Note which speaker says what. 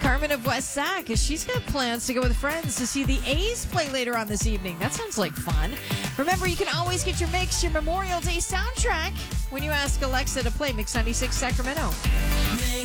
Speaker 1: Carmen of West Sac, because she's got plans to go with friends to see the A's play later on this evening. That sounds like fun. Remember, you can always get your mix, your Memorial Day soundtrack, when you ask Alexa to play Mix 96 Sacramento.